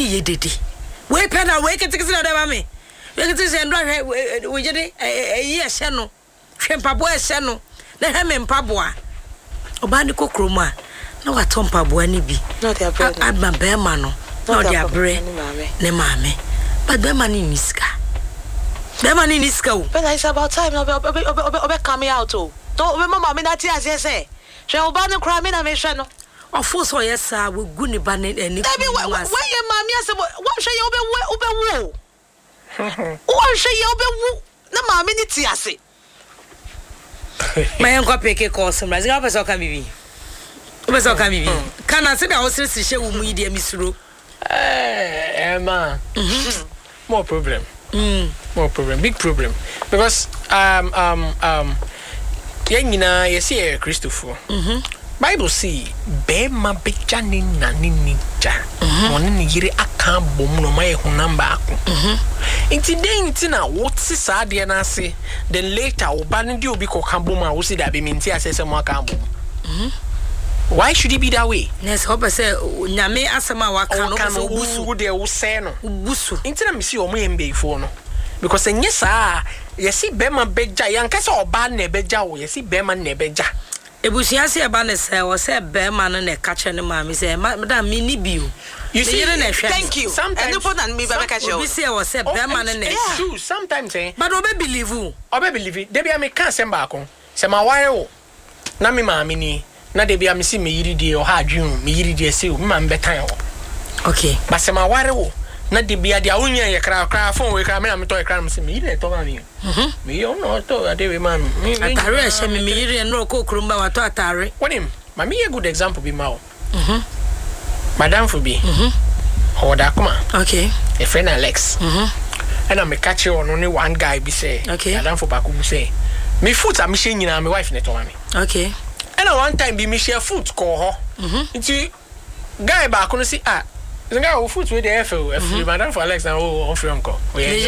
ye didi we pena we ke tikisi na de ba me we ke tikisi ndo hwe we jede eyi ehye no hwe mpabo ehye no na hwe me mpabo a oba ni kokroma na wato mpabo ani bi no dia bre abba be ma no no dia bre ne maame but be ma ni niska be ma ni niska o but it's about time no be coming out o to we mama me na ti ase se hwe oba ni kra me na me hwe no ofo so yes we gu ni ba ni ani Dabi when your mommy ase what hwe ye obewu what hwe ye obewu na mommy ni ti ase my uncle peke course mrazi ga pesa ka bibi pesa ka bibi kana se da osiri hye wo mu ide misuro man more problem big problem because yanyina yesi Christopher Bible see be ma beja ni na ni nija woni ni yire aka bom no mai honam ba ako inti den ti na woti sa de na ase then later oba ne de obi ko ka bom a wo si da be minti asese mo aka bom why should it be that way yes hope say nyame asema wa ka no so busu wo de wo se no busu inti na me si o mo yembe ifo no because enye sa yesi be ma beja yanka se oba na beja wo yesi be ma na beja ebusia se eba ne se wo se be ma no ne ka che ne ma me se madam mi ni bio you see thank you sometimes and for me ba ka che obi se wo se be ma no ne true sometimes but obe believe dey be me kan sem ba ko se ma ware wo na me ma me ni na dey be am si me yiri die o ha adwun me yiri die se o me ma me betan wo okay but se ma ware wo na dey be dia wonya ye kra phone we kra me na me to ye kra me se me yiri to ma me me yo no to dey we ma me atare e she me yiri no kokrumba wato atare wonim ma me a good example be ma wo madam for be oda kuma okay a friend Alex and I'm a catcher on only one guy be say okay madam for back be say me foot am she nyina me wife ne to ma me okay and one time be me share foot call her nti guy back no see the guy who foot with the FL madam for Alex and on free uncle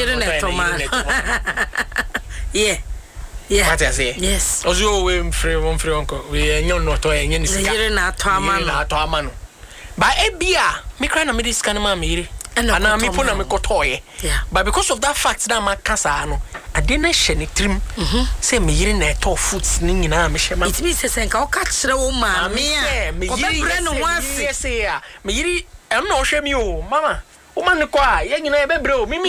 yeah what I say yes ozo we free uncle we enyo no to enye ni sika na to amano ba ebia me cry na me dis kan ma me yire and me po na me kotoye but because of that fact na ma kasa no ade na hye ne trim say me yire na to foot ni nyina me hye ma it means say ka o ka kire wo ma me a me yire no wase me yire em na o hwe mi o mama o ma ne ko a ye nyina e bebre o